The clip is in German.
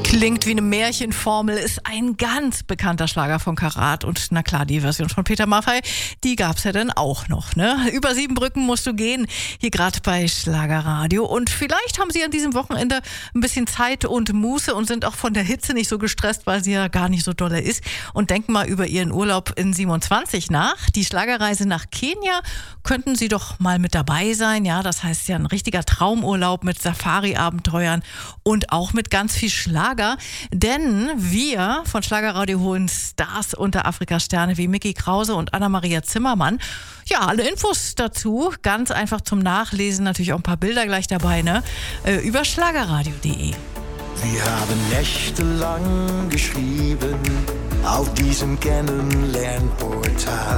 Klingt wie eine Märchenformel, ist ein ganz bekannter Schlager von Karat. Und na klar, die Version von Peter Maffay, die gab's ja dann auch noch, ne? Über 7 Brücken musst du gehen, hier gerade bei Schlagerradio. Und vielleicht haben Sie an diesem Wochenende ein bisschen Zeit und Muße und sind auch von der Hitze nicht so gestresst, weil sie ja gar nicht so dolle ist. Und denken mal über Ihren Urlaub in 27 nach. Die Schlagerreise nach Kenia könnten Sie doch mal mit dabei sein. Ja, das heißt ja ein richtiger Traumurlaub mit Safari-Abenteuern und auch mit ganz viel Schlager. Denn wir von Schlagerradio holen Stars unter Afrikas Sterne wie Micky Krause und Anna-Maria Zimmermann. Ja, alle Infos dazu, ganz einfach zum Nachlesen, natürlich auch ein paar Bilder gleich dabei, ne? Über schlagerradio.de. Wir haben nächtelang geschrieben auf diesem Kennenlernportal.